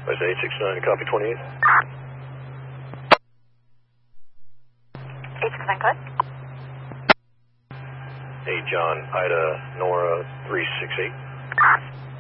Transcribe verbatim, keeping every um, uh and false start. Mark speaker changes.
Speaker 1: I say eight six nine, copy twenty-eight.
Speaker 2: eight six nine, code.
Speaker 1: Hey, John, Ida, Nora, three six eight.